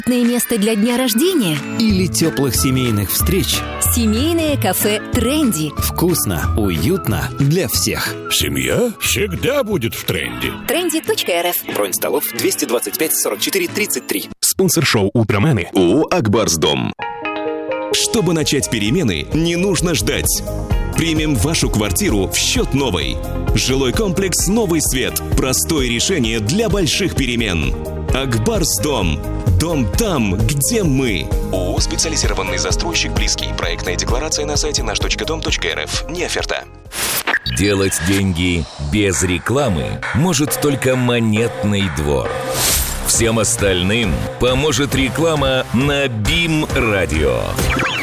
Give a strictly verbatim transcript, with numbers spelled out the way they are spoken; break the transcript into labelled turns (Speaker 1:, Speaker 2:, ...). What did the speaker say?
Speaker 1: Место для дня рождения
Speaker 2: или теплых семейных встреч.
Speaker 1: Семейное кафе «Тренди».
Speaker 2: Вкусно, уютно для всех.
Speaker 3: Семья всегда будет в тренде.
Speaker 1: тренди точка эр эф.
Speaker 2: Бронь столов двести двадцать пять сорок четыре тридцать три.
Speaker 4: Спонсор шоу «Утромены» ООО «Акбарсдом». Чтобы начать перемены, не нужно ждать. Примем вашу квартиру в счет новой. Жилой комплекс «Новый свет». Простое решение для больших перемен. Акбарсдом. Дом там, где мы. ООО «Специализированный застройщик Близкий». Проектная декларация на сайте наш точка дом точка эр эф. Не оферта.
Speaker 5: Делать деньги без рекламы может только Монетный двор. Всем остальным поможет реклама на БИМ Радио.